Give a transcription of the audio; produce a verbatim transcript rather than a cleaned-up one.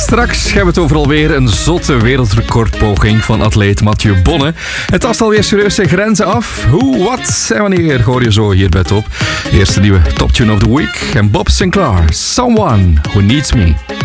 Straks gaan we het over alweer een zotte wereldrecordpoging van atleet Mathieu Bonne. Het tast alweer serieus zijn grenzen af. Hoe, wat en wanneer hoor je zo hier bij Top. Eerste nieuwe Top Tune of the Week en Bob Sinclair, Someone Who Needs Me.